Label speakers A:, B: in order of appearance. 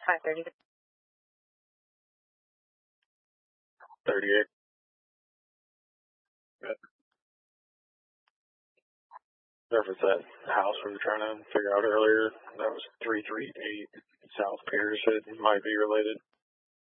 A: 530.
B: 38. Good. There was that house we were trying to figure out earlier. That was 338 South Pierce. It might be related.